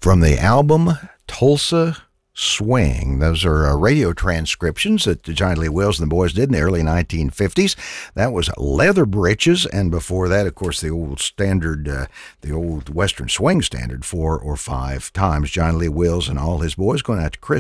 from the album Tulsa Swing. Those are radio transcriptions that Johnny Lee Wills and the boys did in the early 1950s. That was Leather Britches, and before that, of course, the old standard, the old Western swing standard, 4 or 5 times. Johnny Lee Wills and all his boys, going out to Chris